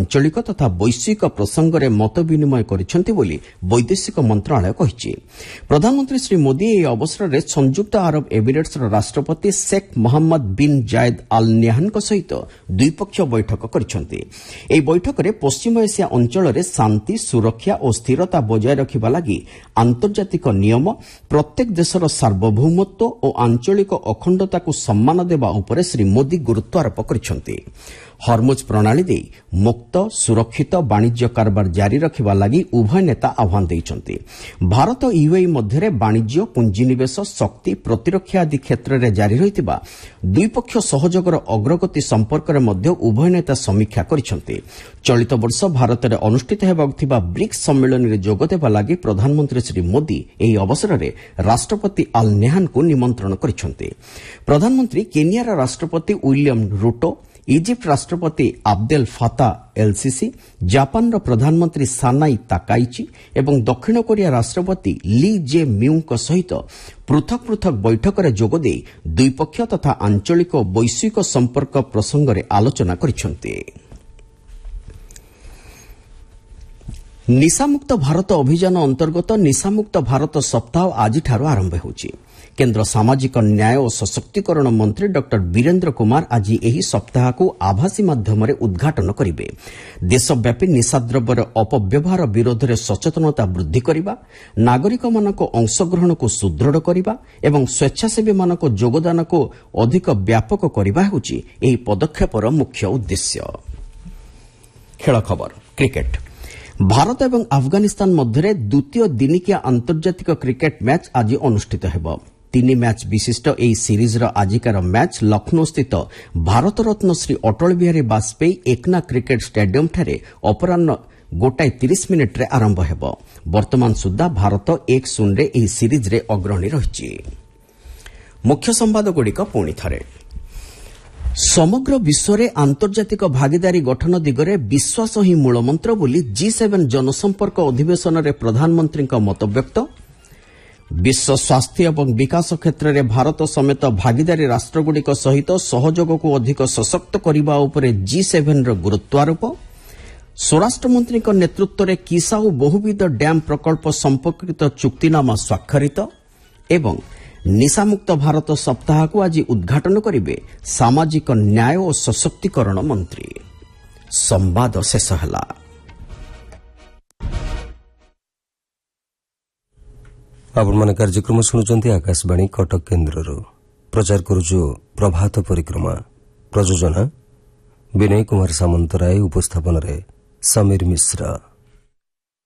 ଆଞ୍ଚଳିକ ତଥା ବୈଶ୍ୱିକ ପ୍ରସଙ୍ଗରେ ମତ ବିନିମୟ କରିଛନ୍ତି ବୋଲି ବୈଦେଶିକ ମନ୍ତ୍ରଣାଳୟ କହିଛି। ପ୍ରଧାନମନ୍ତ୍ରୀ ଶ୍ରୀ ମୋଦି ଏହି ଅବସରରେ ସଂଯୁକ୍ତ ଆରବ ଏମିରେଟ୍ସର ରାଷ୍ଟ୍ରପତି Sheikh Mohammed bin Zayed all ନ୍ୟାହାନ୍ଙ୍କ ସହିତ ଦ୍ୱିପକ୍ଷୀୟ ବୈଠକ କରିଛନ୍ତି। ଏହି ବୈଠକରେ ପଶ୍ଚିମ ଏସିଆ ଅଞ୍ଚଳରେ ଶାନ୍ତି, ସୁରକ୍ଷା ଓ ସ୍ଥିରତା ବଜାୟ ରଖିବା ଲାଗି ଆନ୍ତର୍ଜାତିକ ନିୟମ, ପ୍ରତ୍ୟେକ ଦେଶର ସାର୍ବଭୌମତ୍ୱ ଓ ଆଞ୍ଚଳିକ ଅଖଣ୍ଡତାକୁ ସମ୍ମାନ ଦେବା ଉପରେ ଶ୍ରୀ ମୋଦି ଗୁରୁତ୍ୱ ଆରୋପ କରିଛନ୍ତି। ହର୍ମୁଜ୍ ପ୍ରଣାଳୀ ଦେଇ ମୁକ୍ତ, ସୁରକ୍ଷିତ ବାଣିଜ୍ୟ କାରବାର ଜାରି ରଖିବା ଲାଗି ଉଭୟ ନେତା ଆହ୍ୱାନ ଦେଇଛନ୍ତି। ଭାରତ ୟୁଏଇ ମଧ୍ୟରେ ବାଣିଜ୍ୟ, ପୁଞ୍ଜିନିବେଶ, ଶକ୍ତି, ପ୍ରତିରକ୍ଷା ଆଦି କ୍ଷେତ୍ରରେ ଜାରି ରହିଥିବା ଦ୍ୱିପକ୍ଷୀୟ ସହଯୋଗର ଅଗ୍ରଗତି ସମ୍ପର୍କରେ ମଧ୍ୟ ଉଭୟ ନେତା ସମୀକ୍ଷା କରିଛନ୍ତି। ଚଳିତ ବର୍ଷ ଭାରତରେ ଅନୁଷ୍ଠିତ ହେବାକୁ ଥିବା ବ୍ରିକ୍ସ ସମ୍ମିଳନୀରେ ଯୋଗଦେବା ଲାଗି ପ୍ରଧାନମନ୍ତ୍ରୀ ଶ୍ରୀ ମୋଦି ଏହି ଅବସରରେ ରାଷ୍ଟ୍ରପତି ଆଲ୍ ନ୍ୟାହାନ୍ଙ୍କୁ ନିମନ୍ତ୍ରଣ କରିଛନ୍ତି। ପ୍ରଧାନମନ୍ତ୍ରୀ କେନିଆର ରାଷ୍ଟ୍ରପତି ୱିଲିୟମ୍ ରୁଟୋ, ଇଜିପ୍ଟ ରାଷ୍ଟ୍ରପତି ଆବ୍ଦେଲ ଫାତା ଏଲ୍ ସିସି, ଜାପାନର ପ୍ରଧାନମନ୍ତ୍ରୀ ସାନାଇ ତାକାଇଚି ଏବଂ ଦକ୍ଷିଣ କୋରିଆ ରାଷ୍ଟ୍ରପତି ଲି ଜେ ମିଉଙ୍କ ସହିତ ପୃଥକ ପୃଥକ ବୈଠକରେ ଯୋଗଦେଇ ଦ୍ୱିପକ୍ଷୀୟ ତଥା ଆଞ୍ଚଳିକ ଓ ବୈଶ୍ୱିକ ସମ୍ପର୍କ ପ୍ରସଙ୍ଗରେ ଆଲୋଚନା କରିଛନ୍ତି। ନିଶାମୁକ୍ତ ଭାରତ ଅଭିଯାନ ଅନ୍ତର୍ଗତ ନିଶାମୁକ୍ତ ଭାରତ ସପ୍ତାହ ଆଜିଠାରୁ ଆରମ୍ଭ ହେଉଛି। କେନ୍ଦ୍ର ସାମାଜିକ ନ୍ୟାୟ ଓ ସଶକ୍ତିକରଣ ମନ୍ତ୍ରୀ ଡକ୍ଟର ବୀରେନ୍ଦ୍ର କୁମାର ଆଜି ଏହି ସପ୍ତାହକୁ ଆଭାସୀ ମାଧ୍ୟମରେ ଉଦ୍ଘାଟନ କରିବେ। ଦେଶବ୍ୟାପୀ ନିଶାଦ୍ରବ୍ୟର ଅପବ୍ୟବହାର ବିରୋଧରେ ସଚେତନତା ବୃଦ୍ଧି କରିବା, ନାଗରିକମାନଙ୍କ ଅଂଶଗ୍ରହଣକୁ ସୁଦୃଢ଼ କରିବା ଏବଂ ସ୍ୱେଚ୍ଛାସେବୀମାନଙ୍କ ଯୋଗଦାନକୁ ଅଧିକ ବ୍ୟାପକ କରିବା ହେଉଛି ଏହି ପଦକ୍ଷେପର ମୁଖ୍ୟ ଉଦ୍ଦେଶ୍ୟ। ଖେଳ ଖବର। କ୍ରିକେଟ୍। ଭାରତ ଏବଂ ଆଫଗାନିସ୍ତାନ ମଧ୍ୟରେ ଦ୍ୱିତୀୟ ଦିନିକିଆ ଆନ୍ତର୍ଜାତିକ କ୍ରିକେଟ୍ ମ୍ୟାଚ୍ ଆଜି ଅନୁଷ୍ଠିତ ହେବ। 3 ମ୍ୟାଚ୍ ବିଶିଷ୍ଟ ଏହି ସିରିଜ୍ର ଆଜିକାର ମ୍ୟାଚ୍ ଲକ୍ଷ୍ନୌସ୍ଥିତ ଭାରତରତ୍ନ ଶ୍ରୀ ଅଟଳ ବିହାରୀ ବାଜପେୟୀ ଏକନା କ୍ରିକେଟ୍ ଷ୍ଟାଡିୟମ୍ଠାରେ ଅପରାହ୍ନ 1:30ରେ ଆରମ୍ଭ ହେବ। ବର୍ତ୍ତମାନ ସୁଦ୍ଧା ଭାରତ 1-0ରେ ଏହି ସିରିଜ୍ରେ ଅଗ୍ରଣୀ ରହିଛି। ମୁଖ୍ୟ ସମ୍ବାଦଗୁଡ଼ିକ ପୁଣି ଥରେ। ସମଗ୍ର ବିଶ୍ୱରେ ଆନ୍ତର୍ଜାତିକ ଭାଗିଦାରୀ ଗଠନ ଦିଗରେ ବିଶ୍ୱାସ ହିଁ ମୂଳମନ୍ତ୍ର ବୋଲି G7 ଜନସମ୍ପର୍କ ଅଧିବେଶନରେ ପ୍ରଧାନମନ୍ତ୍ରୀଙ୍କ ମତବ୍ୟକ୍ତ। ବିଶ୍ୱ ସ୍ୱାସ୍ଥ୍ୟ ଏବଂ ବିକାଶ କ୍ଷେତ୍ରରେ ଭାରତ ସମେତ ଭାଗିଦାରୀ ରାଷ୍ଟ୍ରଗୁଡ଼ିକ ସହିତ ସହଯୋଗକୁ ଅଧିକ ସଶକ୍ତ କରିବା ଉପରେ G7ର ଗୁରୁତ୍ୱାରୋପ। ସ୍ୱରାଷ୍ଟ୍ରମନ୍ତ୍ରୀଙ୍କ ନେତୃତ୍ୱରେ କିସା ଓ ବହୁବିଧ ଡ୍ୟାମ୍ ପ୍ରକଳ୍ପ ସମ୍ପର୍କିତ ଚୁକ୍ତିନାମା ସ୍ୱାକ୍ଷରିତ ଏବଂ ନିଶାମୁକ୍ତ ଭାରତ ସପ୍ତାହକୁ ଆଜି ଉଦ୍ଘାଟନ କରିବେ ସାମାଜିକ ନ୍ୟାୟ ଓ ସଶକ୍ତିକରଣ ମନ୍ତ୍ରୀ। ସମ୍ବାଦ ଶେଷ ହେଲା। ଆପଣମାନେ କାର୍ଯ୍ୟକ୍ରମ ଶୁଣୁଛନ୍ତି ଆକାଶବାଣୀ କଟକ କେନ୍ଦ୍ରରୁ। ପ୍ରଚାର କରୁଛୁ ପ୍ରଭାତ ପରିକ୍ରମା। ପ୍ରଯୋଜନା ବିନୟ କୁମାର ସାମନ୍ତରାୟ, ଉପସ୍ଥାପନରେ ସମୀର ମିଶ୍ର।